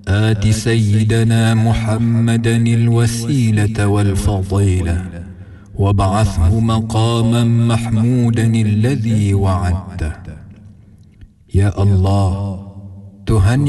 آت سيدنا محمدا الوسيلة والفضيلة وابعثه مقاما محمودا الذي وعدته. يا الله، تهنئ